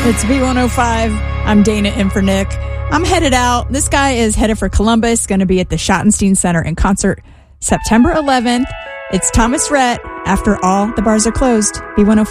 It's B105. I'm Dana in for Nick. I'm headed out. This guy is headed for Columbus, going to be at the Schottenstein Center in concert September 11th. It's Thomas Rhett. After all, the bars are closed. B105.